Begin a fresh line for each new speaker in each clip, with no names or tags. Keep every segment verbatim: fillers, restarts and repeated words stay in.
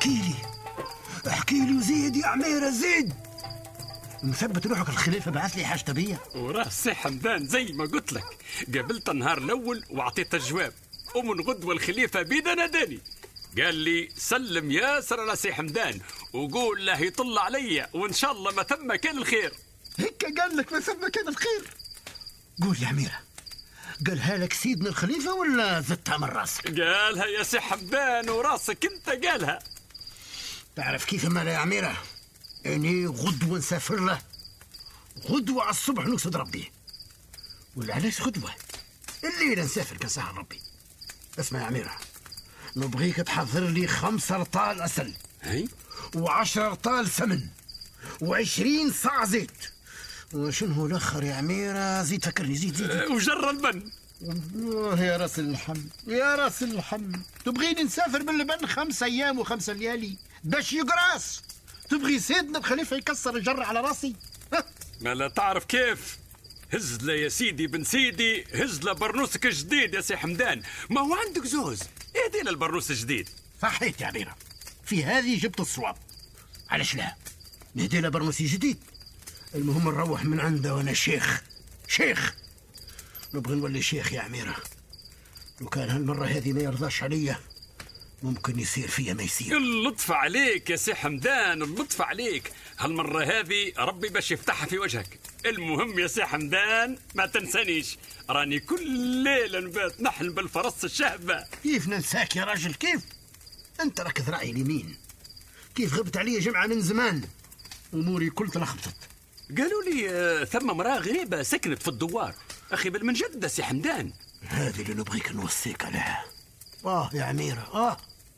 احكي لي احكي لي وزيد يا عميرة زيد. مثبت روحك الخليفة بعث لي حاجة بيا.
وراه سي حمدان زي ما قلت لك، قابلت النهار الاول واعطيته الجواب، ومن غدوه الخليفه بيدا ناداني قال لي سلم ياسر على سي حمدان وقول له يطل عليا وان شاء الله ما ثم كان الخير.
هيك قال لك ما ثم كان الخير؟ قول يا عميرة، قالها لك سيدنا الخليفة ولا زدتها من راسك؟
قالها يا سي حمدان وراسك انت قالها.
تعرف كيف مالا يا عميرة؟ اني غدوة نسافر له، غدوة على الصبح نقصد ربي. ولا علاش غدوة؟ الليلة نسافر كسهل ربي. اسمع يا عميرة، نبغيك تحضر لي خمسة رطال أسل،
هي
وعشرة رطال سمن، وعشرين صاع زيت. وشنو الأخر يا عميرة؟ زيت فكرني، زيت زيت, زيت.
وجر البن.
الله يا راس اللحم، يا راس اللحم. تبغيني نسافر باللبن خمس أيام وخمسة ليالي باش يقراص؟ تبغي سيدنا الخليفة يكسر الجر على راسي؟
ما لا تعرف كيف؟ هز له يا سيدي بن سيدي، هز له برنوسك الجديد يا سي حمدان. ما هو عندك زوز، اهدي له البرنوس الجديد.
صحيت يا عميرة، في هذه جبت الصواب. علاش لا؟ نهدي له برنوسي جديد. المهم نروح من عنده وانا شيخ شيخ. نبغي نولي شيخ يا عميرة. لو كان هالمرة هذه ما يرضاش عليا ممكن يصير فيا ما يصير.
اللطف عليك يا سي حمدان، اللطف عليك. هالمرة هذه ربي باش يفتحها في وجهك. المهم يا سي حمدان ما تنسانيش، راني كل ليلة نبات نحلم بالفرس الشهبة.
كيف ننساك يا راجل كيف؟ انت راك ذراعي اليمين. كيف غبت علي جمعة من زمان اموري كل تلخبطت.
قالوا لي آه ثم مرأة غريبة سكنت في الدوار. اخي بل من جد سي حمدان.
هذه اللي نبغيك نوصيك عليها. اه يا عميرة اه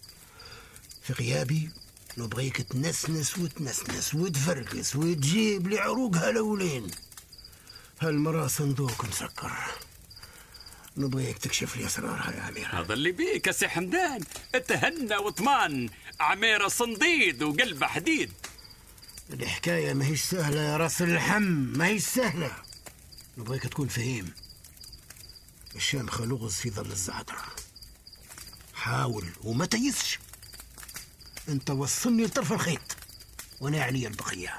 في غيابي نبغيك تنسنس وتنسنس وتفرقس وتجيب لي عروقها الاولين. هالمرة صندوق مسكر، نبغيك تكشف لي اسرارها يا عميرة.
هذا اللي بيك يا سي حمدان، اتهنى واطمان. عميرة صنديد وقلبه حديد.
الحكاية ما هيش سهلة يا راس اللحم، ما هيش سهلة. نبغيك تكون فهيم. الشامخ لغز في ظل الزعترة. حاول وما تيسش. انت وصلني لطرف الخيط وانا علي البقية.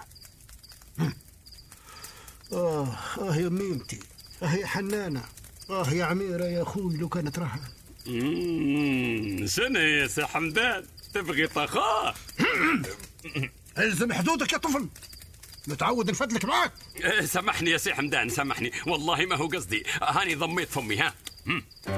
اه اه يا ميمتي، اه يا حنانة، اه يا عميرة يا اخوي لو كانت راها.
اممم شنو يا سي حمدان؟ تبغي طخاه؟
الزم حدودك يا طفل، متعود نفتلك معاك.
سامحني يا سي حمدان، سامحني والله ما هو قصدي، هاني ضميت فمي. ها